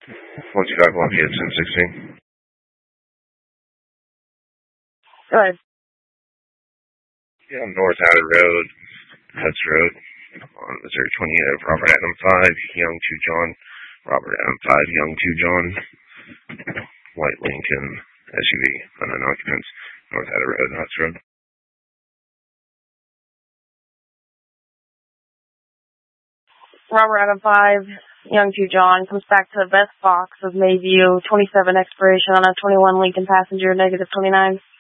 125 Lafayette, 1016. Go ahead. Yeah, North Hatter Road, Cuts Road, on Missouri 20, Robert Adam 5, Young 2 John, Robert Adam 5, Young 2 John, White Lincoln, SUV, unknown occupants, North Hatter Road, Huts Road. Robert Adam 5, Young 2 John, comes back to the best box of Mayview, 27 expiration on a 21 Lincoln passenger, -29.